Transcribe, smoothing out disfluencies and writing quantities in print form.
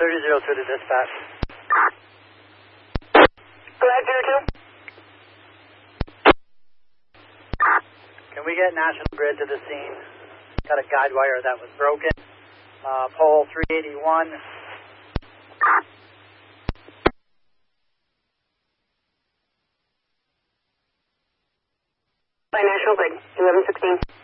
3002 to dispatch. Glad 02. Can we get National Grid to the scene? Got a guide wire that was broken. Pole 381. By National Grid, 1116.